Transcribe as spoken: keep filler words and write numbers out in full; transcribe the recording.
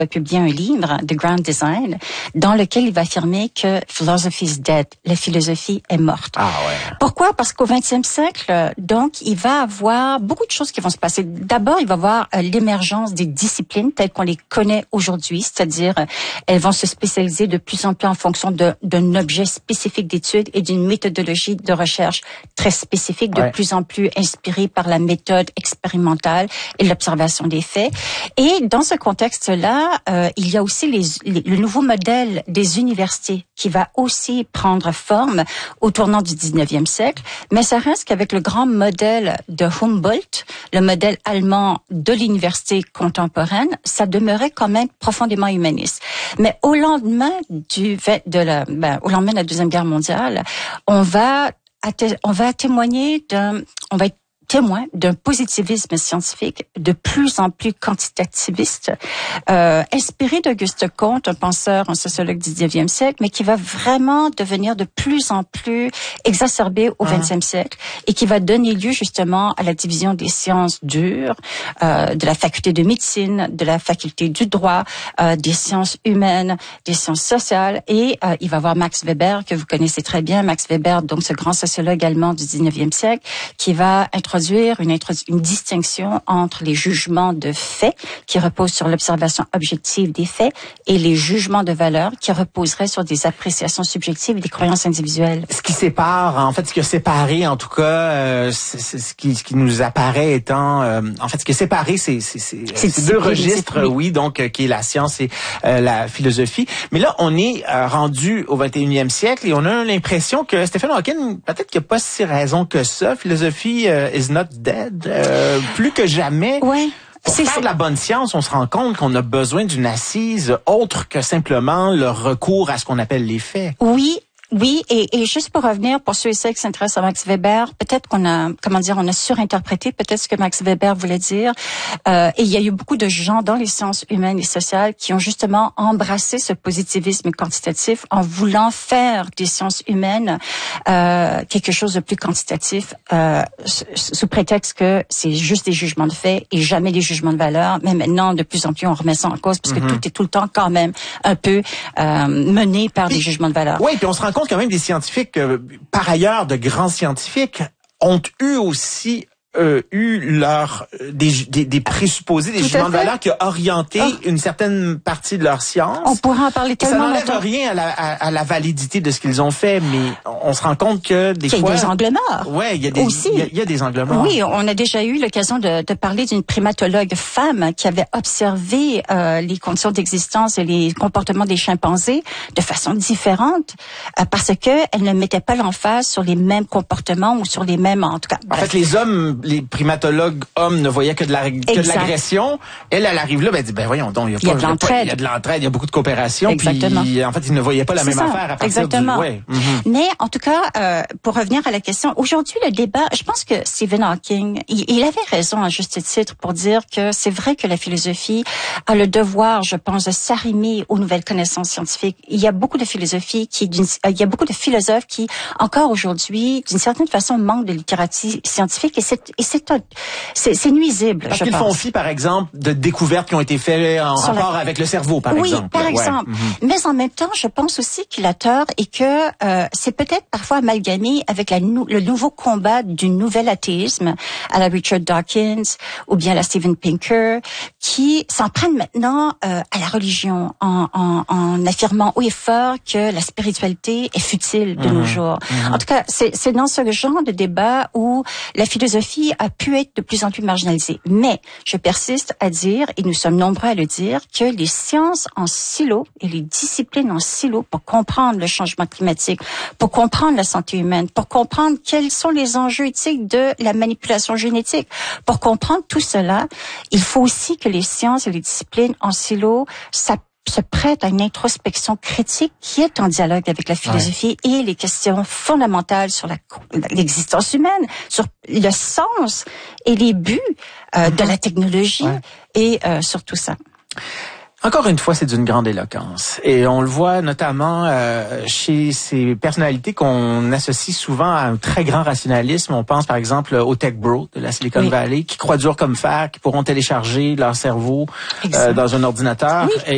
a publié un livre, The Grand Design, dans lequel il va affirmer que philosophy is dead, la philosophie est morte. Ah ouais. Pourquoi? Parce qu'au vingtième siècle, donc, il va avoir beaucoup de choses qui vont se passer. D'abord, il va y avoir euh, l'émergence des disciplines telles qu'on les connaît aujourd'hui, c'est-à-dire euh, elles vont se spécialiser de plus en plus en fonction de, d'un objet spécifique d'étude et d'une méthodologie de recherche très spécifique, de ouais. plus en plus inspirée par la méthode expérimentale et l'observation des faits. Et dans ce contexte-là, euh, il y a aussi les, les, le nouveau modèle des universités qui va aussi prendre forme au tournant du dix-neuvième siècle, mais ça reste qu'avec le grand modèle de Humboldt, le modèle allemand de l'université contemporaine, ça demeurait quand même profondément humaniste. Mais au lendemain du de la, ben, au lendemain de la Deuxième Guerre mondiale, on va on va témoigner d'un, on va être témoin d'un positivisme scientifique de plus en plus quantitativiste, euh, inspiré d'Auguste Comte, un penseur, un sociologue du dix-neuvième siècle, mais qui va vraiment devenir de plus en plus exacerbé au vingtième siècle et qui va donner lieu justement à la division des sciences dures, euh, de la faculté de médecine, de la faculté du droit, euh, des sciences humaines, des sciences sociales. Et euh, il va y avoir Max Weber, que vous connaissez très bien, Max Weber, donc ce grand sociologue allemand du dix-neuvième siècle, qui va introduire Une, une distinction entre les jugements de faits qui reposent sur l'observation objective des faits et les jugements de valeur qui reposeraient sur des appréciations subjectives et des croyances individuelles. Ce qui sépare, en fait, ce qui a séparé, en tout cas, euh, c'est, c'est ce, qui, ce qui nous apparaît étant, euh, en fait, ce qui a séparé, c'est, c'est, c'est, c'est, c'est deux registres, oui, donc, euh, qui est la science et euh, la philosophie. Mais là, on est euh, rendu au vingt et unième siècle et on a l'impression que Stephen Hawking, peut-être qu'il n'a pas si raison que ça. Philosophie euh, is not dead, euh, plus que jamais. Ouais. Pour c'est, faire c'est... de la bonne science, on se rend compte qu'on a besoin d'une assise autre que simplement le recours à ce qu'on appelle les faits. Oui. Oui, et, et juste pour revenir, pour ceux et celles qui s'intéressent à Max Weber, peut-être qu'on a, comment dire, on a surinterprété peut-être ce que Max Weber voulait dire. Euh, et il y a eu beaucoup de gens dans les sciences humaines et sociales qui ont justement embrassé ce positivisme quantitatif en voulant faire des sciences humaines euh, quelque chose de plus quantitatif, euh, sous prétexte que c'est juste des jugements de fait et jamais des jugements de valeur. Mais maintenant, de plus en plus, on remet ça en cause parce que mm-hmm. tout est tout le temps quand même un peu euh, mené par puis, des jugements de valeur. Oui, puis on se rend compte quand même des scientifiques, euh, par ailleurs de grands scientifiques, ont eu aussi euh, eu leur des, des, des présupposés, des Tout jugements de valeur qui ont orienté oh. une certaine partie de leur science. On pourra en parler tellement longtemps. Ça n'enlève rien à la, à, à la validité de ce qu'ils ont fait, mais on se rend compte que des qu'il fois... Il y a des angles morts. Ouais, il y a des, aussi. Il y a, il y a des angles morts. Oui, on a déjà eu l'occasion de, de parler d'une primatologue femme qui avait observé euh, les conditions d'existence et les comportements des chimpanzés de façon différente euh, parce que elle ne mettait pas l'emphase sur les mêmes comportements ou sur les mêmes, en tout cas. En fait, les hommes, les primatologues hommes ne voyaient que de la, que de l'agression. Elle, elle arrive là, ben, elle dit, ben, voyons donc, il y a, il y a pas, de l'entraide. Il y a de l'entraide, il y a beaucoup de coopération. Exactement. Puis, en fait, ils ne voyaient pas la C'est même ça. affaire à partir Exactement. du, ouais. Mm-hmm. Mais, en tout cas, euh, pour revenir à la question, aujourd'hui, le débat, je pense que Stephen Hawking, il, il avait raison à juste titre pour dire que c'est vrai que la philosophie a le devoir, je pense, de s'arrimer aux nouvelles connaissances scientifiques. Il y a beaucoup de philosophie qui, d'une, il y a beaucoup de philosophes qui, encore aujourd'hui, d'une certaine façon, manquent de littérature scientifique et c'est, et c'est, c'est, c'est nuisible. Parce je qu'ils pense. font fi, par exemple, de découvertes qui ont été faites en Sur rapport la... avec le cerveau, par oui, exemple. Oui, par exemple. Ouais. Mm-hmm. Mais en même temps, je pense aussi qu'il a tort et que euh, c'est peut-être parfois amalgamé avec la nou- le nouveau combat du nouvel athéisme à la Richard Dawkins ou bien à la Steven Pinker, qui s'en prennent maintenant euh, à la religion en, en, en affirmant haut et fort que la spiritualité est futile de mm-hmm. nos jours. Mm-hmm. En tout cas, c'est, c'est dans ce genre de débat où la philosophie a pu être de plus en plus marginalisée. Mais je persiste à dire, et nous sommes nombreux à le dire, que les sciences en silo et les disciplines en silo pour comprendre le changement climatique, pour comprendre la santé humaine, pour comprendre quels sont les enjeux éthiques de la manipulation génétique, pour comprendre tout cela, il faut aussi que les sciences et les disciplines en silo s'appuient se prête à une introspection critique qui est en dialogue avec la philosophie ouais. et les questions fondamentales sur la, l'existence humaine, sur le sens et les buts euh, mm-hmm. de la technologie ouais. et euh, sur tout ça. Encore une fois, c'est d'une grande éloquence. Et on le voit notamment euh, chez ces personnalités qu'on associe souvent à un très grand rationalisme. On pense par exemple aux tech bros de la Silicon oui. Valley, qui croient dur comme fer, qui pourront télécharger leur cerveau euh, dans un ordinateur. Oui. Et